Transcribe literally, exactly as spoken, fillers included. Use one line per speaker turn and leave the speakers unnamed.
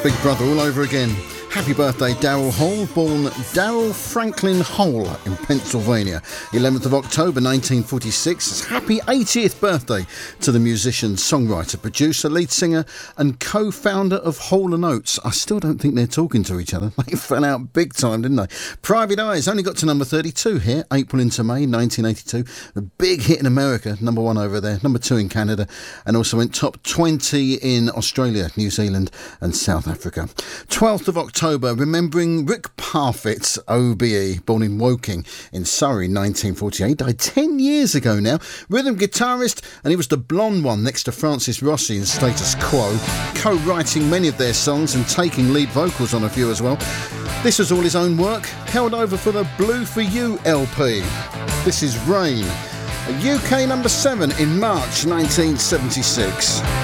Big Brother all over again. Happy birthday, Daryl Hall, born Daryl Franklin Hall in Pennsylvania, eleventh of October nineteen forty-six. Happy eightieth birthday to the musician, songwriter, producer, lead singer and co-founder of Hall and Oates. I still don't think they're talking to each other. They fell out big time, didn't they? Private Eyes only got to number thirty-two here, April into May nineteen eighty-two. A big hit in America, number one over there, number two in Canada, and also went top twenty in Australia, New Zealand and South Africa. twelfth of October, remembering Rick Parfitt, O B E, born in Woking in Surrey, nineteen forty-eight, died ten years ago now. Rhythm guitarist, and he was the blonde one next to Francis Rossi in Status Quo, co-writing many of their songs and taking lead vocals on a few as well. This was all his own work, held over for the Blue For You L P. This is Rain, a U K number seven in March nineteen seventy-six.